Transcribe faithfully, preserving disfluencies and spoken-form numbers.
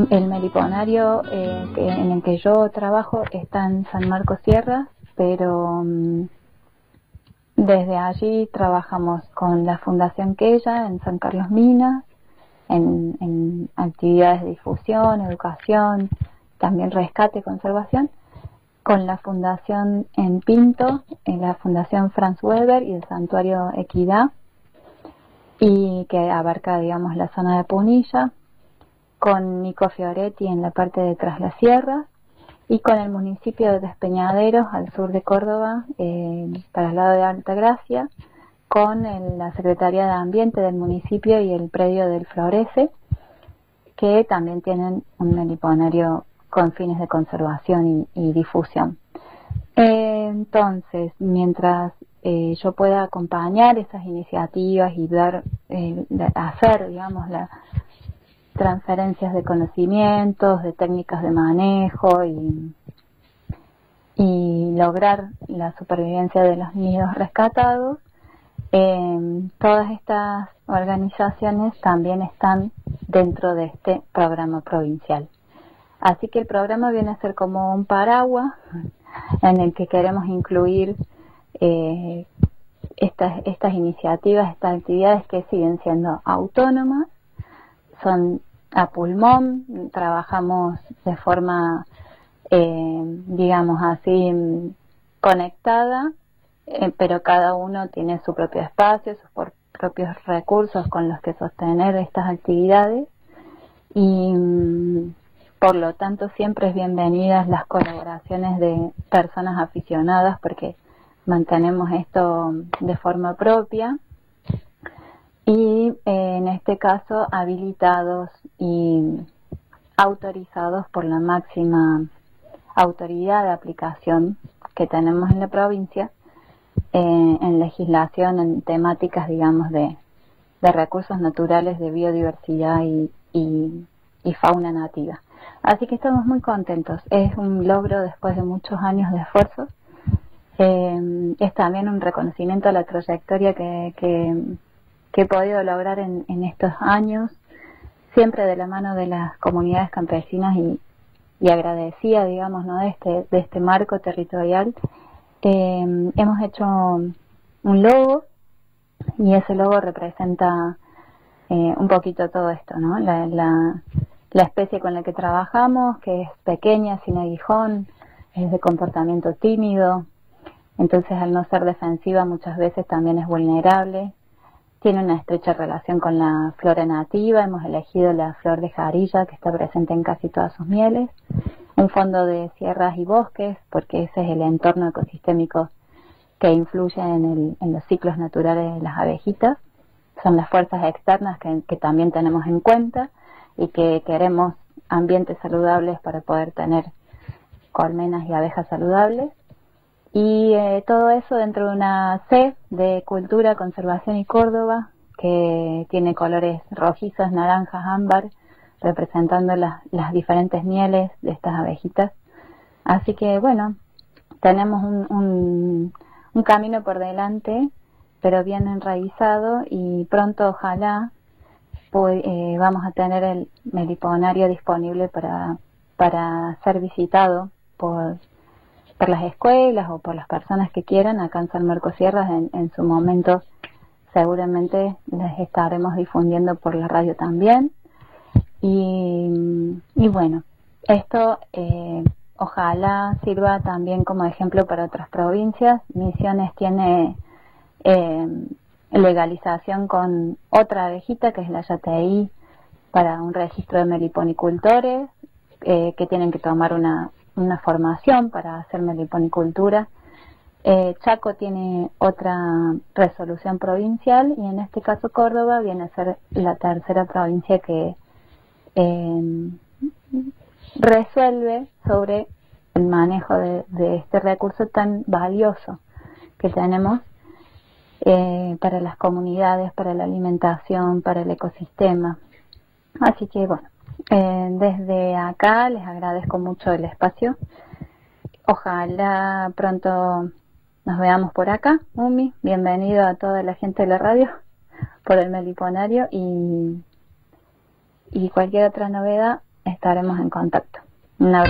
El meliponario eh, que, en el que yo trabajo está en San Marcos Sierra, pero um, desde allí trabajamos con la Fundación Quella en San Carlos Minas, en, en actividades de difusión, educación, también rescate, conservación, con la Fundación en Pinto, en la Fundación Franz Weber y el Santuario Equidad, y que abarca, digamos, la zona de Punilla, con Nico Fioretti en la parte de Tras las Sierras, y con el municipio de Despeñaderos, al sur de Córdoba, eh, para el lado de Altagracia, con el, la Secretaría de Ambiente del municipio y el predio del Florece, que también tienen un meliponario con fines de conservación y, y difusión. Eh, entonces, mientras eh, yo pueda acompañar esas iniciativas y dar, eh, hacer, digamos, las transferencias de conocimientos, de técnicas de manejo y, y lograr la supervivencia de los nidos rescatados, eh, todas estas organizaciones también están dentro de este programa provincial. Así que el programa viene a ser como un paraguas en el que queremos incluir eh, estas, estas iniciativas, estas actividades que siguen siendo autónomas, son a pulmón, trabajamos de forma, eh, digamos así, conectada, eh, pero cada uno tiene su propio espacio, sus por, propios recursos con los que sostener estas actividades y mm, por lo tanto siempre es bienvenidas las colaboraciones de personas aficionadas porque mantenemos esto de forma propia y eh, en este caso habilitados y autorizados por la máxima autoridad de aplicación que tenemos en la provincia eh, en legislación, en temáticas, digamos, de, de recursos naturales, de biodiversidad y, y, y fauna nativa. Así que estamos muy contentos. Es un logro después de muchos años de esfuerzo. Eh, es también un reconocimiento a la trayectoria que, que, que he podido lograr en, en estos años, siempre de la mano de las comunidades campesinas y, y agradecida, digamos, ¿no? de, este, de este marco territorial. Eh, hemos hecho un logo y ese logo representa eh, un poquito todo esto, ¿no? La, la, la especie con la que trabajamos, que es pequeña, sin aguijón, es de comportamiento tímido, entonces al no ser defensiva muchas veces también es vulnerable. Tiene una estrecha relación con la flora nativa, hemos elegido la flor de jarilla que está presente en casi todas sus mieles, un fondo de sierras y bosques, porque ese es el entorno ecosistémico que influye en, el, en los ciclos naturales de las abejitas, son las fuerzas externas que, que también tenemos en cuenta y que queremos ambientes saludables para poder tener colmenas y abejas saludables. Y eh, todo eso dentro de una C de Cultura, Conservación y Córdoba, que tiene colores rojizos, naranjas, ámbar, representando las, las diferentes mieles de estas abejitas. Así que bueno, tenemos un, un, un camino por delante, pero bien enraizado y pronto ojalá pues, eh, vamos a tener el meliponario disponible para, para ser visitado por por las escuelas o por las personas que quieran acá en San Marcos Sierras. En, en su momento seguramente les estaremos difundiendo por la radio también y, y bueno, esto eh, ojalá sirva también como ejemplo para otras provincias. Misiones tiene eh, legalización con otra abejita que es la yateí para un registro de meliponicultores eh, que tienen que tomar una una formación para hacer meliponicultura. Eh, Chaco tiene otra resolución provincial y en este caso Córdoba viene a ser la tercera provincia que eh, resuelve sobre el manejo de, de este recurso tan valioso que tenemos eh, para las comunidades, para la alimentación, para el ecosistema. Así que bueno, Eh, desde acá les agradezco mucho el espacio. Ojalá pronto nos veamos por acá. Umi, bienvenido a toda la gente de la radio por el meliponario y, y cualquier otra novedad estaremos en contacto. Un abrazo.